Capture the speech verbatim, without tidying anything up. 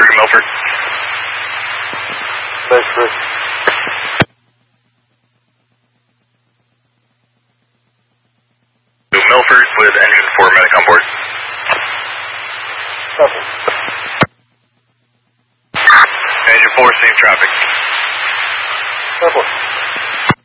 three, Milford. Milford. Milford with engine four medic on board. Copy. Engine four, safe traffic. Copy.